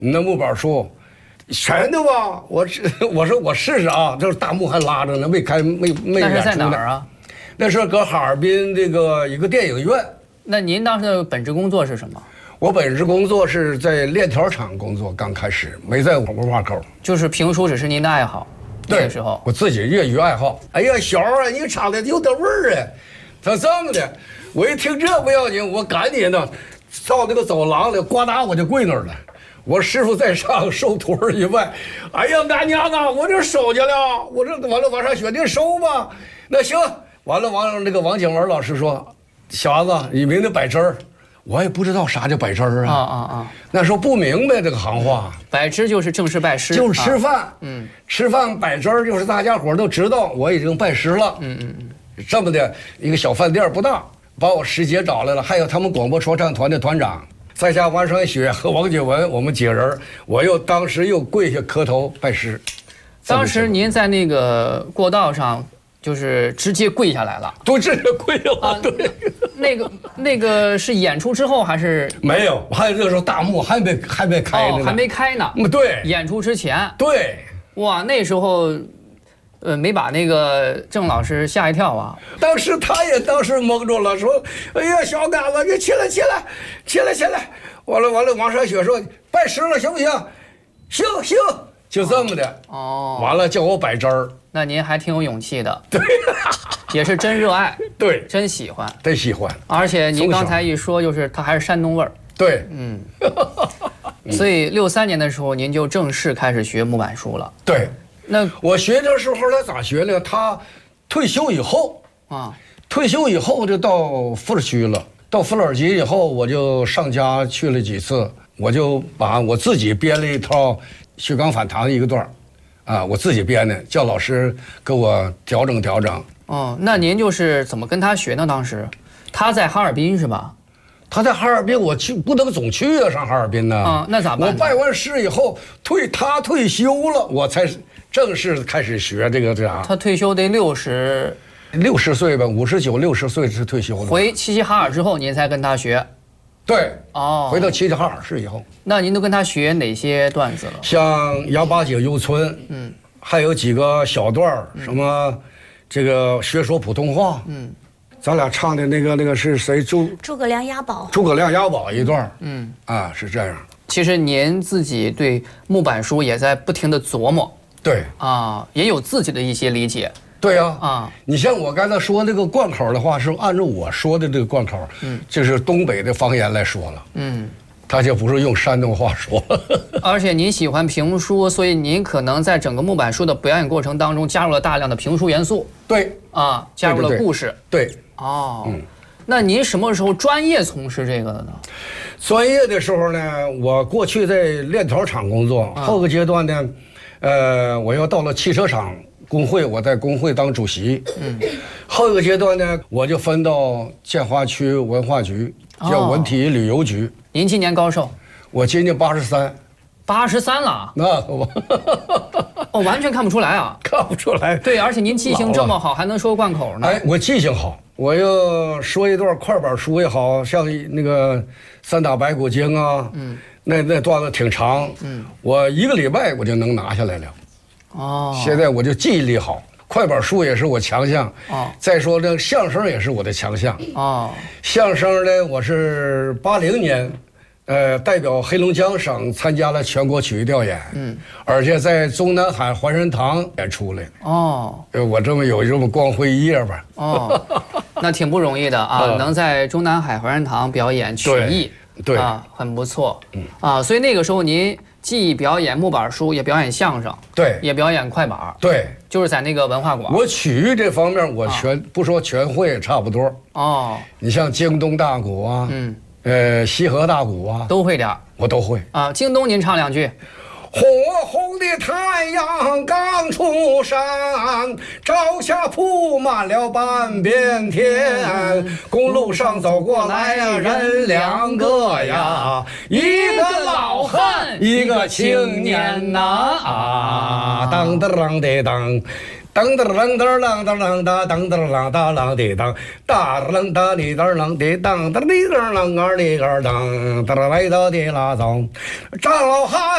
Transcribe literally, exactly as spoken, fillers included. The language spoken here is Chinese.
那木板书，全的吧？我我说我试试啊，这大幕还拉着呢，没开没没演出呢。 那是在哪儿啊？ 那是搁哈尔滨这个一个电影院。 那您当时的本职工作是什么？ 我本职工作是在链条厂工作，刚开始没在文化口。 就是评书只是您的爱好。 对， 那个时候我自己业余爱好。哎呀，小啊，你唱的有点味儿啊！他这么的，我一听这不要紧，我赶紧的到那个走廊里，呱嗒我就跪那儿了。我师傅在上，收徒儿一拜。哎呀，俺娘啊，我这收去了，我这完了往上学，你收吧。那行，完了王那个王景文老师说，小孩子，你明天摆针儿。我也不知道啥叫摆针儿啊啊啊啊！ 那时候不明白这个行话。 摆支就是正式拜师， 就是吃饭。 啊、嗯， 吃饭摆针儿就是大家伙都知道我已经拜师了。 嗯嗯嗯， 这么的一个小饭店不大，把我师姐找来了，还有他们广播说唱团的团长，再加王双雪和王景文，我们几个人，我又当时又跪下磕头拜师。 当时您在那个过道上。就是直接跪下来了， 都直接跪了。啊、对， 那个那个是演出之后还是没有？还有那时候大幕还没还没开呢、 哦，还没开呢。 嗯，对， 演出之前。 对， 哇，那时候，呃，没把那个郑老师吓一跳啊。 当时他也当时懵住了，说：“哎呀，小杆子，你起来起来，起来起来。”完了完了，王少雪说：“拜师了，行不行？行行。”就这么的哦， 完了叫我摆针儿， 那您还挺有勇气的， 对， 也是真热爱， 对， 真喜欢， 真喜欢。 而且您刚才一说，就是他还是山东味儿， 对， 嗯，所以六三年的时候，您就正式开始学木板书了。 对， 那我学的时候他咋学呢？他退休以后啊，退休以后就到富尔区了，到富尔区以后我就上家去了几次，我就把我自己编了一套。徐刚反弹一个段啊，我自己编的，叫老师给我调整调整。 哦，那您就是怎么跟他学呢？当时他在哈尔滨是吧？ 他在哈尔滨，我去不能总去啊，上哈尔滨呢。 啊，那咋办？ 我拜完师以后退，他退休了，我才正式开始学这个这啥。 他退休得六十， 六十岁吧，五十九六十岁是退休了。 回齐齐哈尔之后，您才跟他学。 对， 哦， 回到齐齐哈尔市以后， 那您都跟他学哪些段子了？ 像杨八姐游村，嗯，还有几个小段儿，嗯、什么这个学说普通话，嗯，咱俩唱的那个那个是谁？诸诸葛亮押宝， 诸葛亮押宝一段，嗯，啊是这样。 其实您自己对木板书也在不停的琢磨， 对， 啊，也有自己的一些理解。 对呀， 啊， 啊你像我刚才说那个贯口的话，是按照我说的这个贯口，嗯，就是东北的方言来说了，嗯，他就不是用山东话说了。 而且您喜欢评书，所以您可能在整个木板书的表演过程当中加入了大量的评书元素。 对， 啊，加入了故事。 对，对对哦，嗯，那您什么时候专业从事这个的呢？ 专业的时候呢，我过去在链条厂工作，啊、后个阶段呢，呃，我又到了汽车厂。工会，我在工会当主席。嗯，后一个阶段呢，我就分到建华区文化局，叫文体旅游局。哦、 您今年高寿？ 我今年八十三。 八十三了？ 那我哦，完全看不出来啊， 看不出来。 对，而且您记性这么好，还能说贯口呢。 哎，我记性好，我要说一段快板书也好，像那个三打白骨精啊，嗯，那那段子挺长，嗯，我一个礼拜我就能拿下来了。哦，现在我就记忆力好，快板书也是我强项。哦，再说这相声也是我的强项。哦，相声呢，我是八零年，呃，代表黑龙江省参加了全国曲艺调研。嗯，而且在中南海怀仁堂演出来。哦，我这么有这么光辉一页吧。 哦，那挺不容易的啊，嗯、能在中南海怀仁堂表演曲艺， 对啊，很不错。嗯啊，所以那个时候您。既表演木板书，也表演相声， 对， 也表演快板， 对， 就是在那个文化馆。 我曲艺这方面，我全、啊、不说全会，差不多。哦，你像京东大鼓啊，嗯，呃，西河大鼓啊， 都会点， 我都会啊。京东您唱两句。 火红的太阳刚出山，朝霞铺满了半边天。公路上走过来呀，人两个呀，一个老汉，一个青年呐。啊，当当当的当。当当当当啷当啷哒当当啷哒啷的当哒啷哒哩哒啷的当哒哩哒啷个哩个当哒来到的拉走，张老汉。